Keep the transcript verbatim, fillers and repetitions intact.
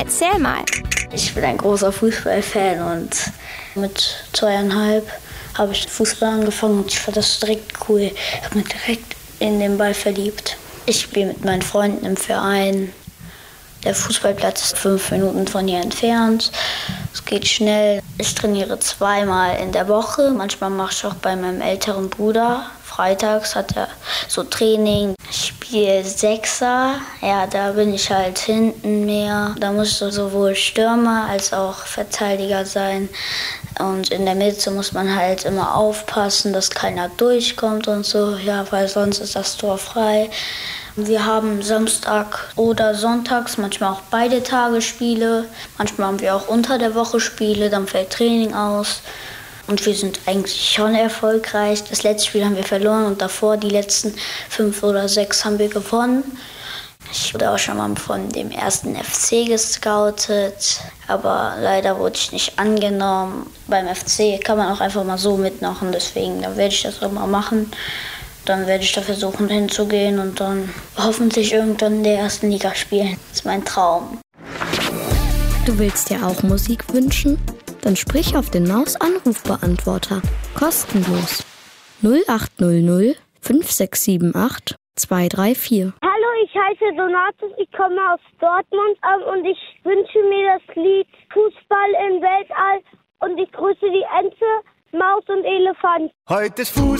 Erzähl mal. Ich bin ein großer Fußballfan und mit zweieinhalb habe ich Fußball angefangen und ich fand das direkt cool. Ich habe mich direkt in den Ball verliebt. Ich spiele mit meinen Freunden im Verein. Der Fußballplatz ist fünf Minuten von hier entfernt. Es geht schnell. Ich trainiere zweimal in der Woche. Manchmal mache ich auch bei meinem älteren Bruder. Freitags hat er so Training. Ich spiele Sechser. Ja, da bin ich halt hinten mehr. Da musst du sowohl Stürmer als auch Verteidiger sein. Und in der Mitte muss man halt immer aufpassen, dass keiner durchkommt und so. Ja, weil sonst ist das Tor frei. Wir haben Samstag oder sonntags, manchmal auch beide Tage Spiele. Manchmal haben wir auch unter der Woche Spiele, dann fällt Training aus. Und wir sind eigentlich schon erfolgreich. Das letzte Spiel haben wir verloren und davor die letzten fünf oder sechs haben wir gewonnen. Ich wurde auch schon mal von dem ersten F C gescoutet, aber leider wurde ich nicht angenommen. Beim F C kann man auch einfach mal so mitmachen, deswegen dann werde ich das auch mal machen. Dann werde ich da versuchen hinzugehen und dann hoffentlich irgendwann in der ersten Liga spielen. Das ist mein Traum. Du willst dir auch Musik wünschen? Dann sprich auf den Maus-Anrufbeantworter. Kostenlos. null acht null null fünf sechs sieben acht zwei drei vier. Hallo, ich heiße Donatus, ich komme aus Dortmund und ich wünsche mir das Lied Fußball im Weltall und ich grüße die Ente, Maus und Elefant. Heute ist Fußball.